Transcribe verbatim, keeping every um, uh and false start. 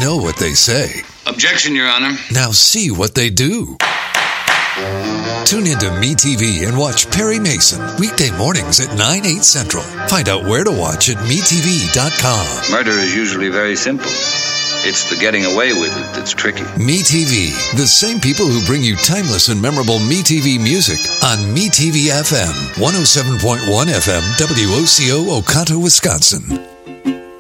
know what they say. Objection, Your Honor. Now see what they do. Tune into MeTV and watch Perry Mason weekday mornings at nine, eight Central. Find out where to watch at me T V dot com. Murder is usually very simple. It's the getting away with it that's tricky. MeTV, the same people who bring you timeless and memorable MeTV music on MeTV F M, one oh seven point one F M, W O C O, Oconto, Wisconsin.